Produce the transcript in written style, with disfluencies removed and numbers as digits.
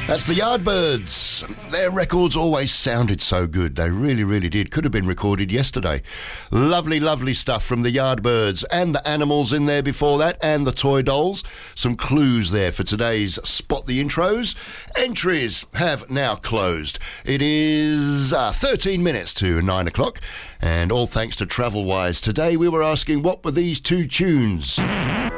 That's the Yardbirds. Their records always sounded so good. They really, really did. Could have been recorded yesterday. Lovely, lovely stuff from the Yardbirds, and the Animals in there before that, and the Toy Dolls. Some clues there for today's Spot the Intros. Entries have now closed. It is 13 minutes to 9 o'clock, and all thanks to Travelwise. Today we were asking, what were these two tunes?